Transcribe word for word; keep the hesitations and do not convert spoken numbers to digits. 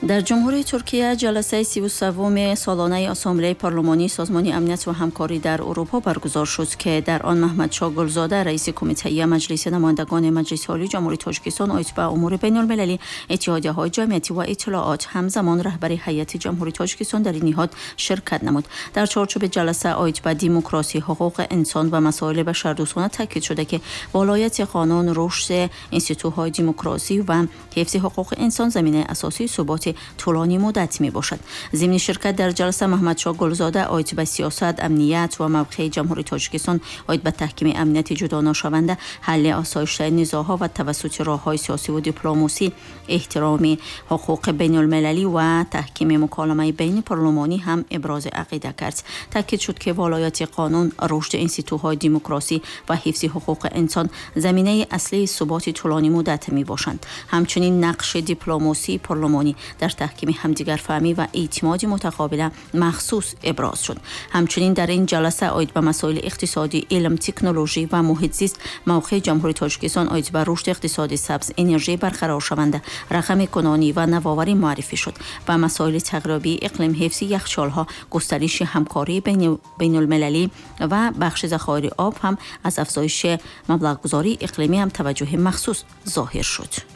در جمهوری ترکیه جلسه سی و سوم سالانه اسامبله پارلمانی سازمان امنیت و همکاری در اروپا برگزار شد که در آن محمدشاه گلزاده رئیس کمیته مجلس نمایندگان مجلس عالی جمهوری تاجیکستان آیت به امور بین المللی، اتحادیه‌های جمعیتی و اطلاعات، همزمان رهبری هیئت جمهوری تاجیکستان در این نهاد شرکت نمود. در چارچوب جلسه آیت به دموکراسی، حقوق انسان و مسائل بشردوستانه تاکید شده که ولایت قانون، رشد انستیتوهای دموکراسی و حفظ حقوق انسان زمینه اساسی ثبات طولانی مدت می باشد. ضمن شرکت در جلسه محمدشاه گلزاده آیت به سیاست، امنیت و موقع جمهوری تاجیکستان، آیت به تحکیم امنیت جدا نشونده، حل آسایش‌های نزاع‌ها و توسط راه‌های سیاسی و دیپلماسی، احترام حقوق بین المللی و تحکیم مکالمه بین پارلمانی هم ابراز عقیده کرد. تاکید شد که ولایت قانون، رشد انستیتوهای دموکراسی و حفظ حقوق انسان زمینه اصلی ثبات طولانی مدت می باشند. همچنین نقش دیپلماسی پارلمانی در تحکیم همدیگر فهمی و اعتماد متقابل مخصوص ابراز شد. همچنین در این جلسه آیت به مسائل اقتصادی، علم، تکنولوژی و محیط زیست، موقع جمهوری تاجیکستان آیت به رشد اقتصادی سبز، انرژی برقرار شونده، رقم کنونی و نوآوری معرفی شد. و مسائل تغییرآبی، اقلیم، حفظ یخچال‌ها، گسترش همکاری بین بین المللی و بخش ذخایر آب هم از افزایش مبلغ گذاری اقلیمی هم توجه مخصوص ظاهر شد.